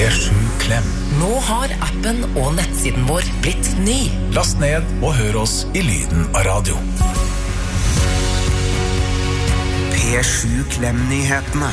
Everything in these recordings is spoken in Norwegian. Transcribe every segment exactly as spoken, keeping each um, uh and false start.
P sju Klem. Nå har appen og nettsiden vår blitt ny. Last ned og hør oss i lyden av radio. P sju Klem-nyhetene.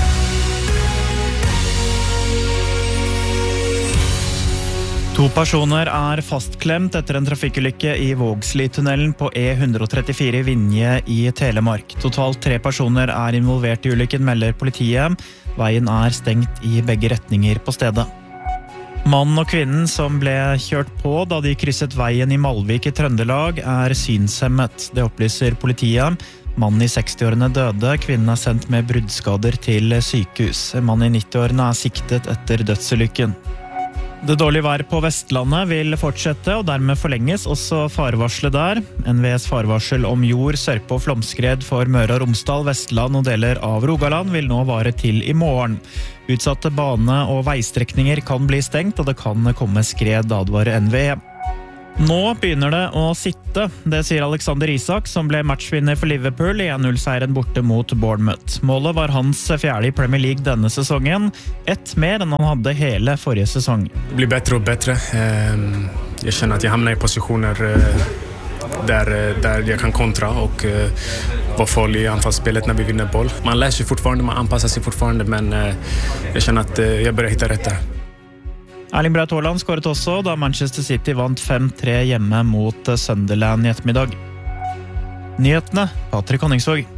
To personer er fastklemt etter en trafikkulykke i Vågsli-tunnelen på E one thirty-four i Vinje i Telemark. Totalt tre personer er involvert i ulykken, melder politiet. Veien er stengt i begge retninger på stedet. Mannen og kvinnen som ble kjørt på da de krysset veien i Malvik i Trøndelag er synshemmet. Det opplyser politiet. Mannen i seksti-årene døde, kvinnen er sendt med bruddskader til sykehus. Mannen i nitti-årene er siktet etter dødsulykken. Det dårlige vær på Vestlandet vil fortsette og dermed forlenges også farevarselet der. N V S farevarsel om jord, sørpe og flomskred for Møre og Romsdal, Vestland og deler av Rogaland vil nå vare til i morgen. Utsatte bane- og veistrekninger kan bli stengt, og det kan komme skred, advarer N V E. Nå begynner det å sitte, det sier Alexander Isak, som ble matchvinner for Liverpool i one nil-seieren borte mot Bournemouth. Målet var hans fjerde i Premier League denne sesongen, ett mer enn han hadde hele forrige sesong. Det blir bättre och bättre. Jag känner att jag hamnar i positioner där, där jag kan kontra och vara farlig i anfallsspelet när vi vinner boll. Man lär sig fortfarande, man anpassar sig fortfarande, men jag känner att jag börjar hitta rätt där. Erling Braut Haaland skåret også da Manchester City vant fem tre hjemme mot Sunderland i ettermiddag. Nyhetene, Patrick Honningsvåg.